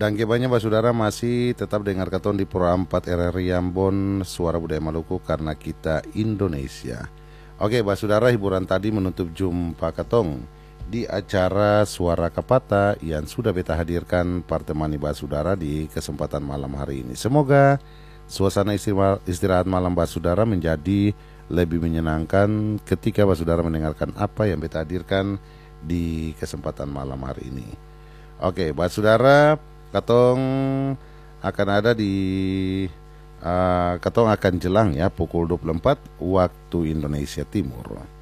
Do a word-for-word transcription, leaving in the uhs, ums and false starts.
Dan banyak saudara masih tetap dengar katon di Pro empat R R I Ambon, Suara Budaya Maluku, karena kita Indonesia. Oke saudara, hiburan tadi menutup jumpa katong di acara Suara Kapata yang sudah beta hadirkan partemani saudara di kesempatan malam hari ini. Semoga suasana istirahat malam saudara menjadi lebih menyenangkan ketika saudara mendengarkan apa yang beta hadirkan di kesempatan malam hari ini. Oke saudara, katong akan ada di uh, katong akan jelang ya pukul dua puluh empat waktu Indonesia Timur.